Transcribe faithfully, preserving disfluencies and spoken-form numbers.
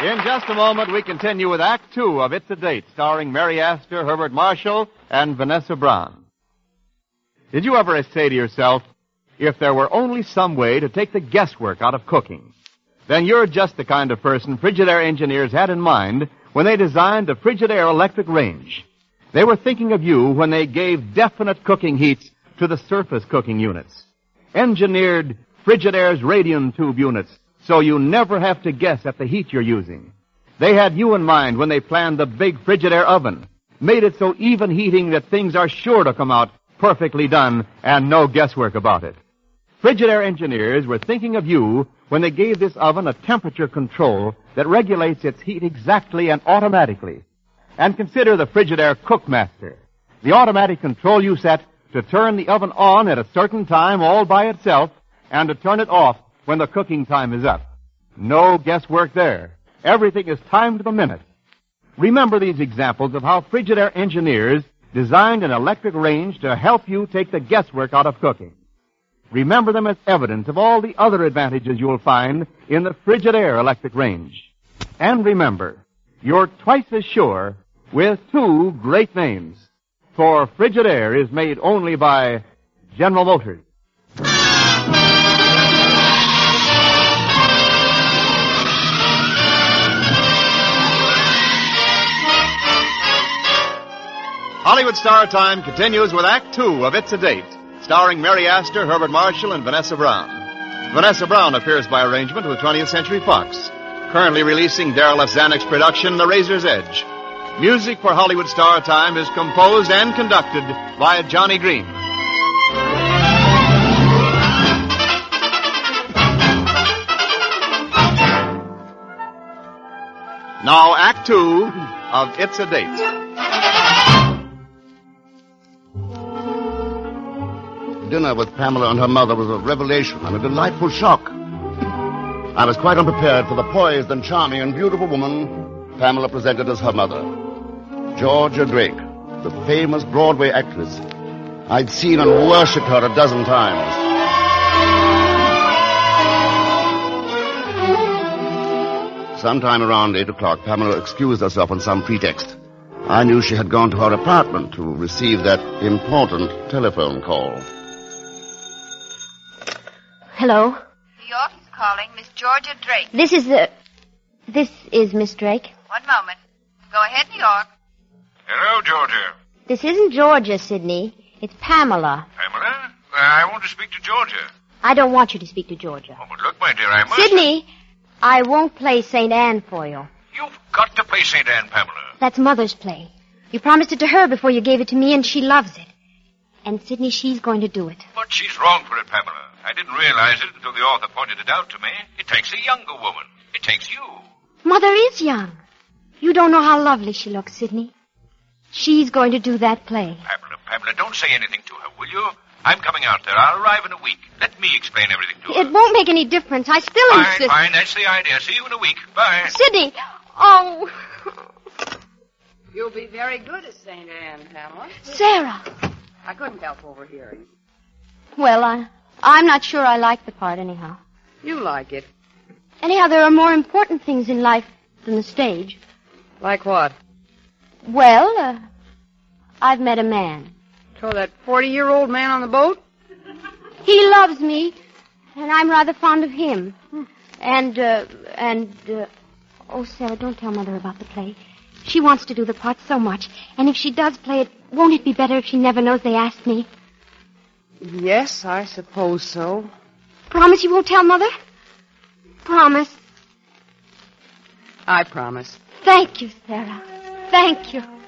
In just a moment, we continue with Act Two of It's a Date, starring Mary Astor, Herbert Marshall, and Vanessa Brown. Did you ever say to yourself, if there were only some way to take the guesswork out of cooking? Then you're just the kind of person Frigidaire engineers had in mind when they designed the Frigidaire electric range. They were thinking of you when they gave definite cooking heats to the surface cooking units. Engineered Frigidaire's radium tube units, so you never have to guess at the heat you're using. They had you in mind when they planned the big Frigidaire oven, made it so even heating that things are sure to come out perfectly done and no guesswork about it. Frigidaire engineers were thinking of you when they gave this oven a temperature control that regulates its heat exactly and automatically. And consider the Frigidaire Cookmaster, the automatic control you set to turn the oven on at a certain time all by itself and to turn it off when the cooking time is up. No guesswork there. Everything is timed to the minute. Remember these examples of how Frigidaire engineers designed an electric range to help you take the guesswork out of cooking. Remember them as evidence of all the other advantages you'll find in the Frigidaire electric range. And remember, you're twice as sure with two great names. For Frigidaire is made only by General Motors. Hollywood Star Time continues with Act Two of It's a Date, starring Mary Astor, Herbert Marshall, and Vanessa Brown. Vanessa Brown appears by arrangement with twentieth Century Fox, currently releasing Darryl F. Zanuck's production, The Razor's Edge. Music for Hollywood Star Time is composed and conducted by Johnny Green. Now, Act Two of It's a Date. Dinner with Pamela and her mother was a revelation and a delightful shock. I was quite unprepared for the poised and charming and beautiful woman Pamela presented as her mother. Georgia Drake, the famous Broadway actress. I'd seen and worshipped her a dozen times. Sometime around eight o'clock, Pamela excused herself on some pretext. I knew she had gone to her apartment to receive that important telephone call. Hello? New York is calling Miss Georgia Drake. This is the... This is Miss Drake. One moment. Go ahead, New York. Hello, Georgia. This isn't Georgia, Sidney. It's Pamela. Pamela? I want to speak to Georgia. I don't want you to speak to Georgia. Oh, but look, my dear, I must... Sidney, I won't play Saint Anne for you. You've got to play Saint Anne, Pamela. That's Mother's play. You promised it to her before you gave it to me, and she loves it. And, Sidney, she's going to do it. But she's wrong for it, Pamela. I didn't realize it until the author pointed it out to me. It takes a younger woman. It takes you. Mother is young. You don't know how lovely she looks, Sidney. She's going to do that play. Pamela, Pamela, don't say anything to her, will you? I'm coming out there. I'll arrive in a week. Let me explain everything to her. It won't make any difference. I still fine, insist. Fine, that's the idea. See you in a week. Bye. Sidney! Oh... You'll be very good at Saint Anne, Pamela. Sarah! I couldn't help overhearing. Well, I, I'm not sure I like the part anyhow. You like it. Anyhow, there are more important things in life than the stage. Like what? Well, uh, I've met a man. So that forty-year-old man on the boat? He loves me, and I'm rather fond of him. And, uh, and, uh, oh, Sarah, don't tell Mother about the play. She wants to do the part so much, and if she does play it, won't it be better if she never knows they asked me? Yes, I suppose so. Promise you won't tell Mother? Promise. I promise. Thank you, Sarah. Thank you.